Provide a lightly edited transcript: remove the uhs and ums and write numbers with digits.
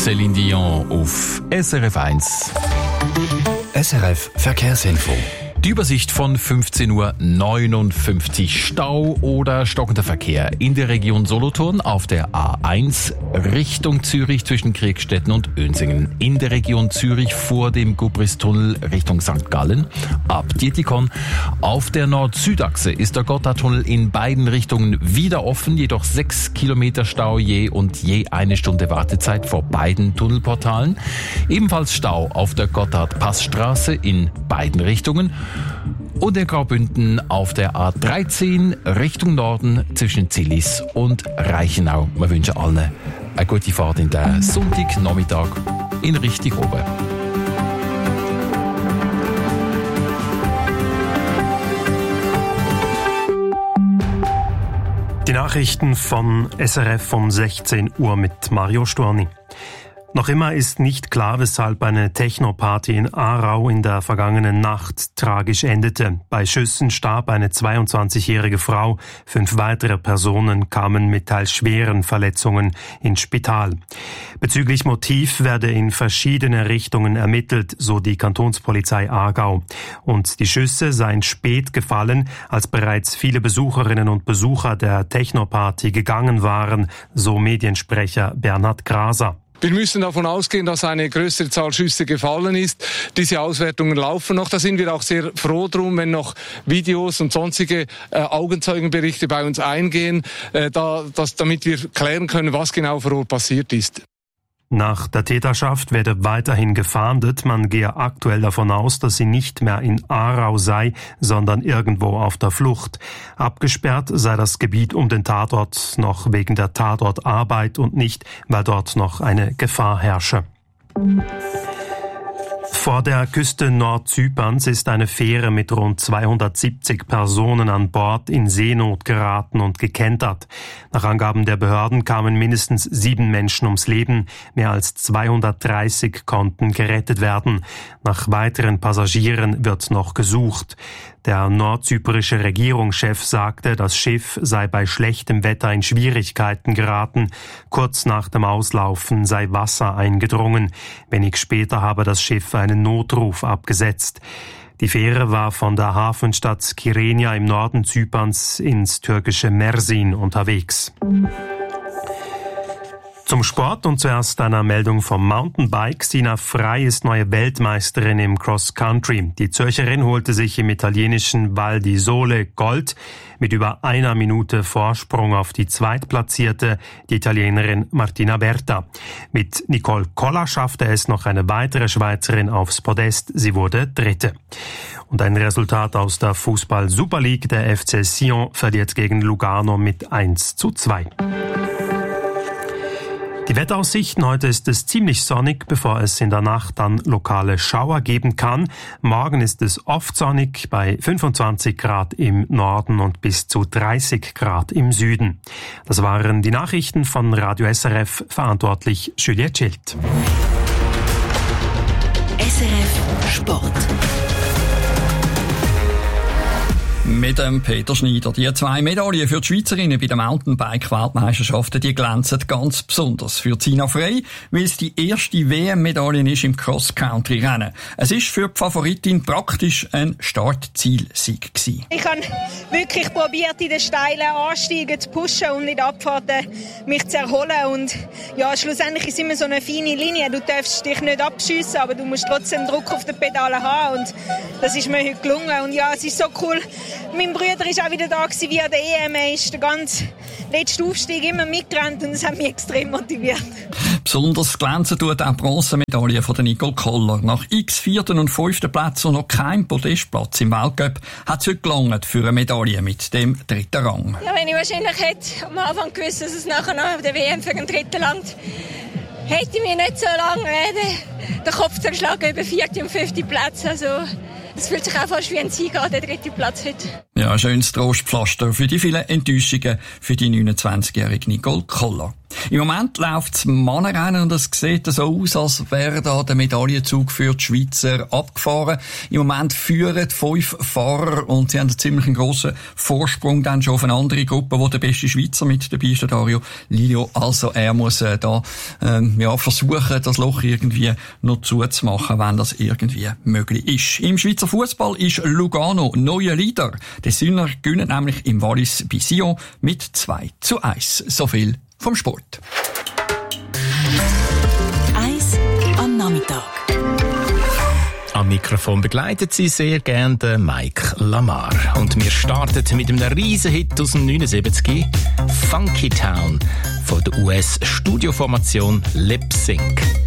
Céline Dion auf SRF 1. SRF Verkehrsinfo. Die Übersicht von 15:59 Uhr. Stau oder stockender Verkehr in der Region Solothurn auf der A1 Richtung Zürich zwischen Kriegstetten und Önsingen. In der Region Zürich vor dem Gubristunnel Richtung St. Gallen. Ab Dietikon. Auf der Nord-Süd-Achse ist der Gotthardtunnel in beiden Richtungen wieder offen, jedoch 6 Kilometer Stau je 1 Stunde Wartezeit vor beiden Tunnelportalen. Ebenfalls Stau auf der Gotthard-Passstraße in beiden Richtungen. Und in Graubünden auf der A13 Richtung Norden zwischen Zillis und Reichenau. Wir wünschen allen eine gute Fahrt in den Sonntagnachmittag in Richtung oben. Die Nachrichten von SRF um 16 Uhr mit Mario Storni. Noch immer ist nicht klar, weshalb eine Techno-Party in Aarau in der vergangenen Nacht tragisch endete. Bei Schüssen starb eine 22-jährige Frau. 5 weitere Personen kamen mit teils schweren Verletzungen ins Spital. Bezüglich Motiv werde in verschiedene Richtungen ermittelt, so die Kantonspolizei Aargau. Und die Schüsse seien spät gefallen, als bereits viele Besucherinnen und Besucher der Techno-Party gegangen waren, so Mediensprecher Bernhard Graser. Wir müssen davon ausgehen, dass eine größere Zahl Schüsse gefallen ist. Diese Auswertungen laufen noch. Da sind wir auch sehr froh drum, wenn noch Videos und sonstige Augenzeugenberichte bei uns eingehen, damit wir klären können, was genau vor Ort passiert ist. Nach der Täterschaft werde weiterhin gefahndet. Man gehe aktuell davon aus, dass sie nicht mehr in Aarau sei, sondern irgendwo auf der Flucht. Abgesperrt sei das Gebiet um den Tatort noch wegen der Tatortarbeit und nicht, weil dort noch eine Gefahr herrsche. Vor der Küste Nordzyperns ist eine Fähre mit rund 270 Personen an Bord in Seenot geraten und gekentert. Nach Angaben der Behörden kamen mindestens 7 Menschen ums Leben. Mehr als 230 konnten gerettet werden. Nach weiteren Passagieren wird noch gesucht. Der nordzyprische Regierungschef sagte, das Schiff sei bei schlechtem Wetter in Schwierigkeiten geraten. Kurz nach dem Auslaufen sei Wasser eingedrungen. Wenig später habe das Schiff einen Notruf abgesetzt. Die Fähre war von der Hafenstadt Kyrenia im Norden Zyperns ins türkische Mersin unterwegs. Zum Sport und zuerst einer Meldung vom Mountainbike. Sina Frey ist neue Weltmeisterin im Cross Country. Die Zürcherin holte sich im italienischen Val di Sole Gold mit über 1 Minute Vorsprung auf die Zweitplatzierte, die Italienerin Martina Berta. Mit Nicole Koller schaffte es noch eine weitere Schweizerin aufs Podest. Sie wurde Dritte. Und ein Resultat aus der Fußball-Super League. Der FC Sion verliert gegen Lugano mit 1:2. Die Wetteraussichten: Heute ist es ziemlich sonnig, bevor es in der Nacht dann lokale Schauer geben kann. Morgen ist es oft sonnig bei 25 Grad im Norden und bis zu 30 Grad im Süden. Das waren die Nachrichten von Radio SRF, verantwortlich Juliette Schild. SRF Sport. Mit dem Peter Schneider. Die 2 Medaillen für die Schweizerinnen bei den Mountainbike-Weltmeisterschaften, die glänzen ganz besonders. Für Sina Frey, weil es die erste WM-Medaille ist im Cross-Country-Rennen. Es ist für die Favoritin praktisch ein Start-Ziel-Sieg gewesen. Ich habe wirklich probiert, in den steilen Anstiegen zu pushen und in den Abfahrten mich zu erholen. Und ja, schlussendlich ist es immer so eine feine Linie. Du darfst dich nicht abschiessen, aber du musst trotzdem Druck auf den Pedalen haben. Und das ist mir heute gelungen. Und ja, es ist so cool. Mein Bruder war auch wieder da wie an der EM. Er ist den ganzen letzten Aufstieg immer mitgerannt und das hat mich extrem motiviert. Besonders glänzen tut auch die Bronzemedaille von der Nicole Koller. Nach x 4. und 5. Platz und noch kein Podestplatz im Weltcup hat es heute gelangt für eine Medaille mit dem 3. Rang. Ja, wenn ich wahrscheinlich hätte am Anfang gewusst, dass es nachher noch auf der WM für den 3. langt, hätte ich mir nicht so lange den Kopf zerschlagen über 4. und 5. Platz. Also es fühlt sich auch fast wie ein Sieg an, der 3. Platz heute. Ja, schönes Trostpflaster für die vielen Enttäuschungen für die 29-jährige Nicole Koller. Im Moment läuft das Mannenrennen und es sieht so aus, als wäre da der Medaillenzug für die Schweizer abgefahren. Im Moment führen 5 Fahrer und sie haben einen ziemlich grossen Vorsprung dann schon auf eine andere Gruppe, wo der beste Schweizer mit dabei ist, der Dario Lilio. Also er muss versuchen, das Loch irgendwie noch zuzumachen, wenn das irgendwie möglich ist. Im Schweizer Fußball ist Lugano neuer Leader. Die Sünder gewinnen nämlich im Wallis bei Sion mit 2:1. So viel vom Sport. 1 am Nachmittag. Am Mikrofon begleitet sie sehr gerne der Mike Lamar. Und wir starten mit einem Riesenhit aus dem 79, Funky Town, von der US-Studioformation Lip Sync.